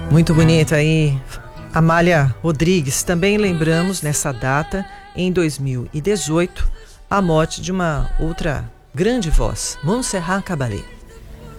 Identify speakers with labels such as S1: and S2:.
S1: Muito bonita aí, Amália Rodrigues. Também lembramos nessa data, em 2018, a morte de uma outra grande voz, Montserrat Caballé.